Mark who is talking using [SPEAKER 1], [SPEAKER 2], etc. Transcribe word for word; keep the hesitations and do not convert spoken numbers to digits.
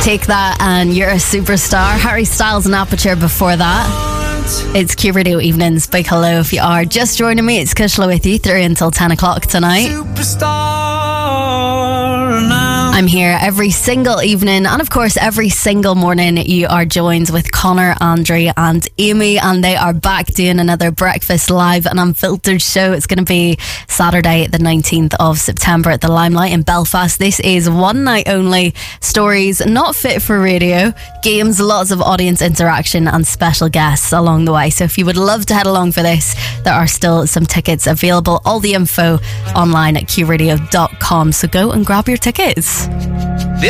[SPEAKER 1] Take That and You're a Superstar. Harry Styles and Aperture before that. It's Q Radio Evenings. Big hello if you are just joining me. It's Kushla with you through until ten o'clock tonight.
[SPEAKER 2] Superstar now.
[SPEAKER 1] I'm here every single evening, and of course every single morning you are joined with Connor, Andrew and Amy, and they are back doing another Breakfast Live and Unfiltered show. It's going to be Saturday the nineteenth of September at the Limelight in Belfast. This is one night only. Stories not fit for radio, games, lots of audience interaction and special guests along the way. So if you would love to head along for this, there are still some tickets available. All the info online at q radio dot com, so go and grab your tickets.